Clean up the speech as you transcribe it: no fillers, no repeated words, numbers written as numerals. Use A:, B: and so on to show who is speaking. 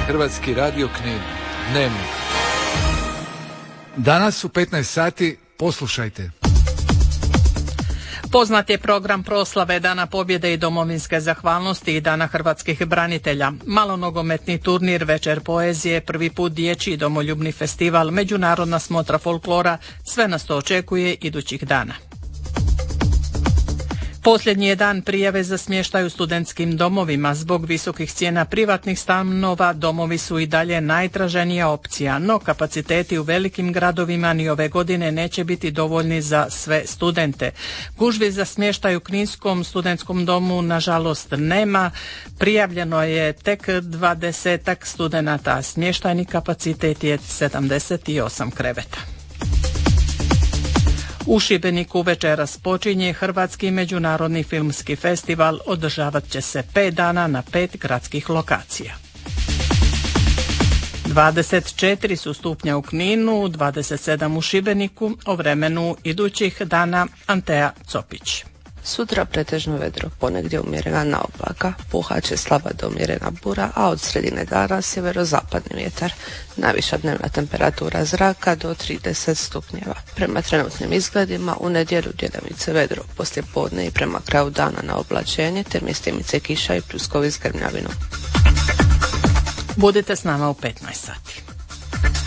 A: Hrvatski radio Knin. Dnevnik. Danas u 15 sati poslušajte.
B: Poznat je program proslave Dana pobjede i domovinske zahvalnosti i Dana hrvatskih branitelja. Malonogometni turnir, večer poezije, prvi put dječji domoljubni festival, međunarodna smotra folklora, sve nas to očekuje idućih dana. Posljednji je dan prijave za smještaj u studentskim domovima. Zbog visokih cijena privatnih stanova domovi su i dalje najtraženija opcija, no kapaciteti u velikim gradovima ni ove godine neće biti dovoljni za sve studente. Gužvi za smještaj u Kninskom studentskom domu nažalost nema. Prijavljeno je tek 20 studenata, a smještajni kapacitet je 78 kreveta. U Šibeniku večeras počinje Hrvatski međunarodni filmski festival, održavat će se 5 dana na 5 gradskih lokacija. 24 su stupnja u Kninu, 27 u Šibeniku, o vremenu idućih dana Antea Copić.
C: Sutra pretežno vedro, ponegdje umjerena naoblaka, puhat će slaba do umjerena bura, a od sredine dana sjeverozapadni vjetar. Najviša dnevna temperatura zraka do 30 stupnjeva. Prema trenutnim izgledima u nedjelju djelomice vedro, poslije podne i prema kraju dana na oblačenje, te mjestimice kiša i pljuskovi s grmljavinom.
B: Budite s nama u 15 sati.